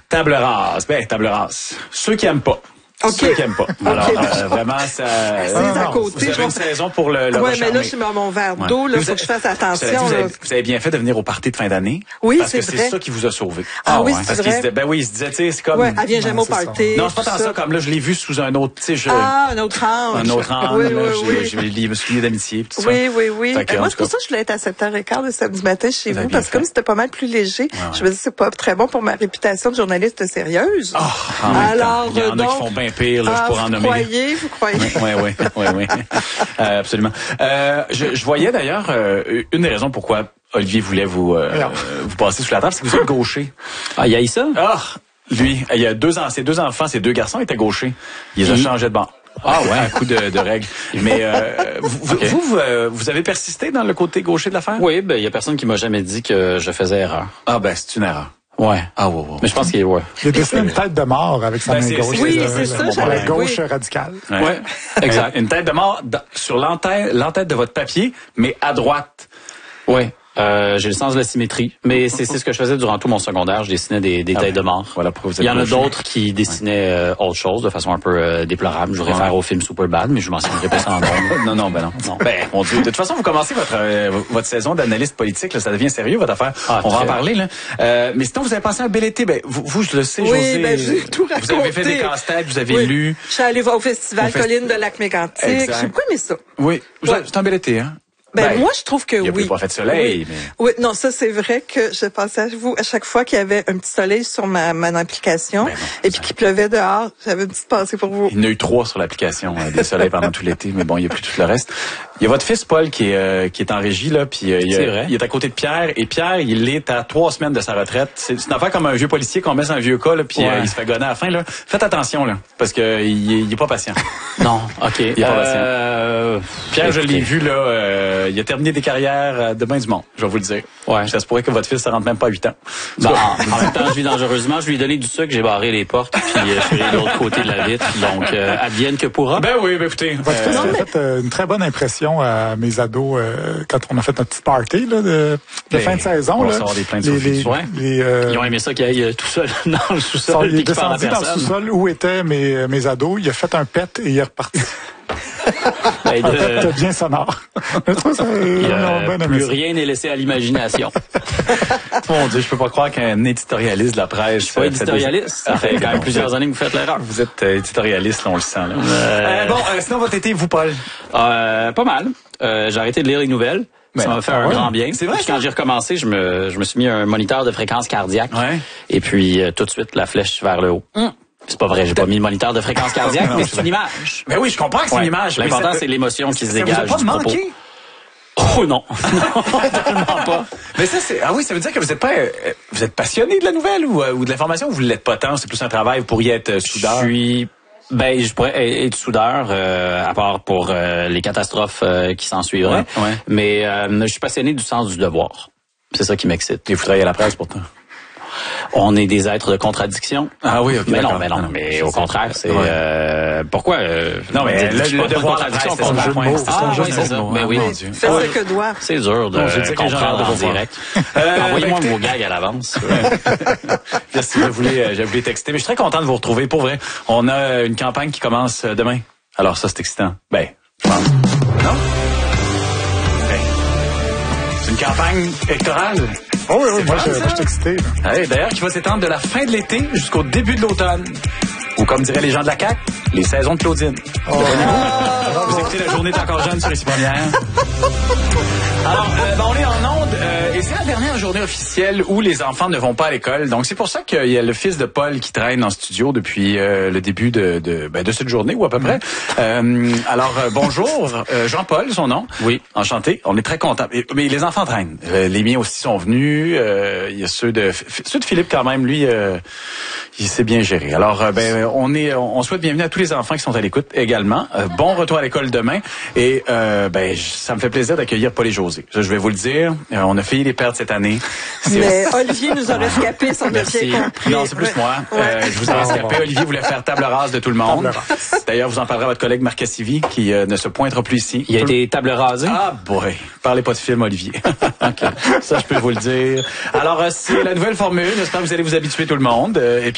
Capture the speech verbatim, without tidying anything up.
Table rase. Ben, table rase. Ceux qui aiment pas. Okay. Ceux qui n'aiment pas. Alors, okay. euh, vraiment, ça... C'est à côté. Vous avez une saison pour le, le Oui, mais là, je j'ai mon verre d'eau, là, il faut que je fasse attention. Vous là. avez, vous avez bien fait de venir au party de fin d'année. Oui, parce c'est que vrai. c'est ça qui vous a sauvé. Ah, ah oui, ouais. c'est parce vrai. Qu'il se disait, ben oui, il se disait, tu sais, c'est comme... Ouais, elle vient jamais au party. Non, c'est pas tant ça. ça, comme là, je l'ai vu sous un autre, tu sais, je... Ah, un autre angle. Un autre angle, oui, là, oui, j'ai, oui. j'ai, je me suis lié d'amitié, tout ça. Oui, oui, oui. Que, moi, c'est pour ça que je voulais être à sept heures quinze le samedi matin chez vous, vous parce que comme c'était pas mal plus léger, ouais, ouais. je me dis c'est pas très bon pour ma réputation de journaliste sérieuse. Oh, en Alors, il y en donc, a qui font bien pire, là, ah, je pourrais en nommer. Vous croyez, vous croyez. Oui, oui, oui, oui. Euh, absolument. Euh, je, je voyais d'ailleurs euh, une des raisons pourquoi Olivier voulait vous euh, vous passer sous la table, c'est que vous êtes gaucher. Ah, il y a eu ça? Ah, lui, il y a deux ans, ses deux enfants, ses deux garçons étaient gauchers. Il les a changés de banc. Ah ouais, un coup de, de règle. Mais euh, vous, okay. vous, vous, vous avez persisté dans le côté gaucher de l'affaire? Oui, ben il y a personne qui m'a jamais dit que je faisais erreur. Ah ben c'est une erreur. Ouais. Ah ouais, ouais. Mais je pense qu'il est ouais. Il a dessiné une tête de mort avec sa ben, main gauche. Oui, c'est ça, j'avais la gauche oui. radicale. Ouais. ouais. Exact. Une tête de mort sur l'entête, l'entête de votre papier, mais à droite. Ouais. Euh, j'ai le sens de la symétrie, mais c'est, c'est ce que je faisais durant tout mon secondaire. Je dessinais des, des ah têtes ouais. de mort. Voilà pourquoi vous êtes Il y en a gaucher. d'autres qui dessinaient euh, autre chose de façon un peu euh, déplorable. Je réfère ouais. au film Superbad, mais je mentionnerai pas ça en nom. non, non, ben non. non. Ben, mon Dieu. De toute façon, vous commencez votre euh, votre saison d'analyste politique. Là, ça devient sérieux votre affaire. Ah, On va en parler là. Euh, mais sinon, vous avez passé un bel été. Ben, vous, vous je le sais, oui, Josée. Ben, j'ai tout raconté. Vous avez fait des casse-têtes, vous avez oui. lu. Je suis allée voir au festival festi- Colline de Lac-Mégantic. J'ai beaucoup aimé ça. Oui. Ouais. C'est un bel été, hein. Ben, ben, moi, je trouve que il y a oui. Il n'y a pas fait de soleil. Oui. Mais... oui, non, ça, c'est vrai que je pensais à vous à chaque fois qu'il y avait un petit soleil sur ma, ma application ben non, et puis qu'il pleuvait dehors. J'avais une petite pensée pour vous. Il y en a eu trois sur l'application, euh, des soleils pendant tout l'été, mais bon, il n'y a plus tout le reste. Il y a votre fils, Paul, qui est, euh, qui est en régie, là, puis euh, il, il est à côté de Pierre, et Pierre, il est à trois semaines de sa retraite. C'est, c'est une affaire comme un vieux policier qu'on met sur un vieux cas, là, puis ouais. euh, il se fait gonner à la fin, là. Faites attention, là, parce que il, il est pas patient. Non, OK. Il est pas euh... patient. Pierre, je l'ai vu, là, euh, il a terminé des carrières de bain du monde, je vais vous le dire. Ouais. Ça se pourrait que votre fils ne rentre même pas à huit ans. Bon, en même temps, je vis dangereusement. Je lui ai donné du sucre, j'ai barré les portes, puis euh, je suis allé de l'autre côté de la vitre. Donc, euh, advienne que pourra. Ben oui, ben écoutez. Votre fils euh, a fait euh, une très bonne impression à mes ados euh, quand on a fait notre petit party là, de, de fin de saison. On là. va savoir des plaintes les, sur les, ouais. les, euh, Ils ont aimé ça qu'il aille tout seul dans le sous-sol. Il est descendu dans le sous-sol où étaient mes, mes ados. Il a fait un pet et il est reparti. Ben de... Un pet bien sonore. ça, il a plus rien n'est laissé à l'imagination. Mon Dieu, je peux pas croire qu'un éditorialiste de la presse... Je suis pas éditorialiste. Ça fait quand même plusieurs années que vous faites l'erreur. Vous êtes euh, éditorialiste, on le sent. Là. Euh... Euh, bon, euh, sinon, votre été, vous, Paul? Euh, pas mal. Euh, j'ai arrêté de lire les nouvelles. Ça ben, m'a fait ah un ouais. grand bien. C'est vrai. Puis quand j'ai recommencé, je me, je me suis mis un moniteur de fréquence cardiaque. Ouais. Et puis, euh, tout de suite, la flèche vers le haut. Mm. C'est pas vrai, j'ai pas mis le moniteur de fréquence cardiaque, mais c'est une image. Ben oui, je comprends que c'est ouais. une image. L'important, c'est l'émotion qui se dégage ça vous a pas du propos. Manqué? Oh non, non, tellement pas. Mais ça, c'est ah oui, ça veut dire que vous êtes pas, euh, vous êtes passionné de la nouvelle ou, euh, ou de l'information, ou vous l'êtes pas tant, c'est plus un travail, vous pourriez être euh, soudeur. Je suis, ben, je pourrais être soudeur, euh, à part pour euh, les catastrophes euh, qui s'en suivraient. Ouais, ouais. Mais euh, je suis passionné du sens du devoir. C'est ça qui m'excite. Et vous travaillez à la presse pourtant. On est des êtres de contradiction. Ah oui, ok. Mais non, mais non, non mais au contraire, c'est ouais. euh, pourquoi euh, non mais le, le, le devoir de contradiction, c'est un jeu de mots. Ah oui, c'est ça. Mais oui, fais ce que doit. C'est dur de bon, comprendre en direct. Euh, Envoyez-moi vos gags à l'avance. Merci, je voulais, je voulais texter, mais je suis très content de vous retrouver. Pour vrai, on a une campagne qui commence demain. Alors ça, c'est excitant. Ben, je pense. Non? Ben, c'est une campagne électorale. Oh oui, oui, moi, je, moi je suis excité. Hey, d'ailleurs, qui va s'étendre de la fin de l'été jusqu'au début de l'automne. Ou comme diraient les gens de la C A Q, les saisons de Claudine. Oh. Vous, vous écoutez La Journée est encore jeune sur les Ciponnières. Alors, euh, ben, on est en onde euh, et c'est la dernière journée officielle où les enfants ne vont pas à l'école. Donc, c'est pour ça qu'il y a le fils de Paul qui traîne en studio depuis euh, le début de, de, ben, de cette journée, ou à peu près. Euh, alors, euh, bonjour, euh, Jean-Paul, son nom. Oui. Enchanté. On est très contents. Mais les enfants traînent. Euh, les miens aussi sont venus. Euh, il y a ceux de, ceux de Philippe quand même, lui, euh, il s'est bien géré. Alors, euh, ben, on est, on souhaite bienvenue à tous les enfants qui sont à l'écoute également. Euh, bon retour à l'école demain. Et euh, ben, ça me fait plaisir d'accueillir Paul et Josée. Ça, je vais vous le dire. Euh, on a failli les perdre cette année. C'est Mais aussi... Olivier nous a rescapé, si on a bien compris. Non, c'est plus ouais. moi. Ouais. Euh, je vous ai rescapé. Olivier voulait faire table rase de tout le monde. D'ailleurs, vous en parlerez à votre collègue Marc Cassivi, qui euh, ne se pointera plus ici. Il a été table rasée? Ah boy, parlez pas de film, Olivier. Okay. Ça, je peux vous le dire. Alors, euh, c'est la nouvelle formule. J'espère que vous allez vous habituer tout le monde. Euh, et puis